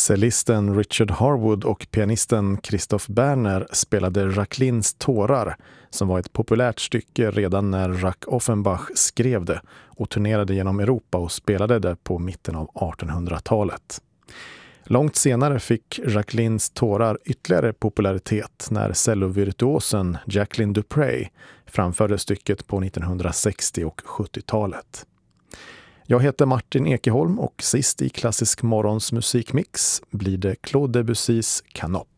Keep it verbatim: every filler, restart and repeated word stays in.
Cellisten Richard Harwood och pianisten Christoph Berner spelade Jacquelines tårar, som var ett populärt stycke redan när Jacques Offenbach skrev det och turnerade genom Europa och spelade det på mitten av artonhundratalet. Långt senare fick Jacquelines tårar ytterligare popularitet när cellovirtuosen Jacqueline Dupre framförde stycket på nittonhundrasextio- och sjuttiotalet. Jag heter Martin Ekeholm och sist i Klassisk morgons musikmix blir det Claude Debussys Canop.